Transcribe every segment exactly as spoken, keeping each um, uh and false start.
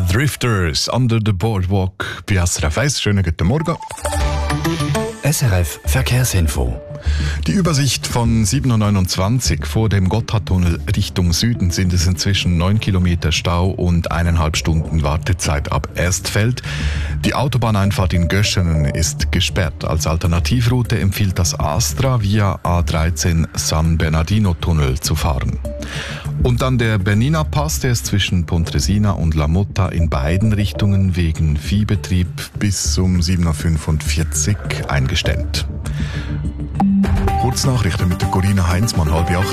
Drifters under the Boardwalk bei S R F eins. Schönen guten Morgen. S R F Verkehrsinfo. Die Übersicht von sieben Uhr neunundzwanzig vor dem Gotthardtunnel Richtung Süden sind es inzwischen neun Kilometer Stau und eineinhalb Stunden Wartezeit ab Erstfeld. Die Autobahneinfahrt in Göschenen ist gesperrt. Als Alternativroute empfiehlt das Astra via A dreizehn San Bernardino Tunnel zu fahren. Und dann der Bernina Pass, der ist zwischen Pontresina und La Motta in beiden Richtungen wegen Viehbetrieb bis um sieben Uhr fünfundvierzig eingestellt. Kurznachrichten mit der Corinna Heinzmann, halb acht.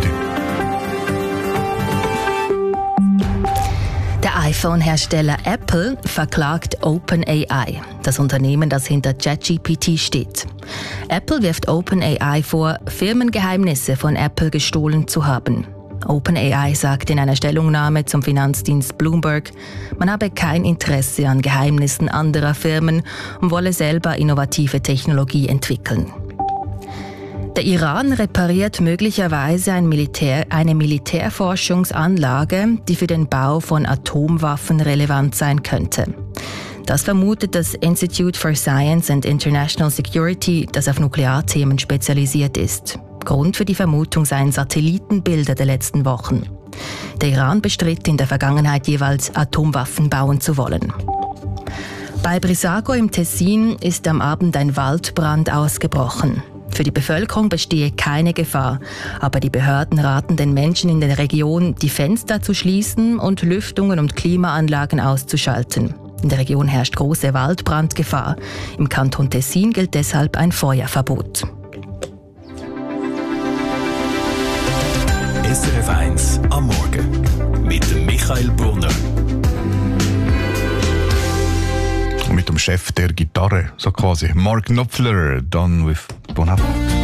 Der iPhone-Hersteller Apple verklagt OpenAI, das Unternehmen, das hinter ChatGPT steht. Apple wirft OpenAI vor, Firmengeheimnisse von Apple gestohlen zu haben. OpenAI sagt in einer Stellungnahme zum Finanzdienst Bloomberg, man habe kein Interesse an Geheimnissen anderer Firmen und wolle selber innovative Technologie entwickeln. Der Iran repariert möglicherweise ein Militär, eine Militärforschungsanlage, die für den Bau von Atomwaffen relevant sein könnte. Das vermutet das Institute for Science and International Security, das auf Nuklearthemen spezialisiert ist. Grund für die Vermutung seien Satellitenbilder der letzten Wochen. Der Iran bestritt in der Vergangenheit jeweils, Atomwaffen bauen zu wollen. Bei Brissago im Tessin ist am Abend ein Waldbrand ausgebrochen. Für die Bevölkerung bestehe keine Gefahr, aber die Behörden raten den Menschen in der Region, die Fenster zu schließen und Lüftungen und Klimaanlagen auszuschalten. In der Region herrscht große Waldbrandgefahr. Im Kanton Tessin gilt deshalb ein Feuerverbot. S R F eins am Morgen mit dem Michael Brunner. Mit dem Chef der Gitarre, so quasi. Mark Knopfler, Done with Bonaparte.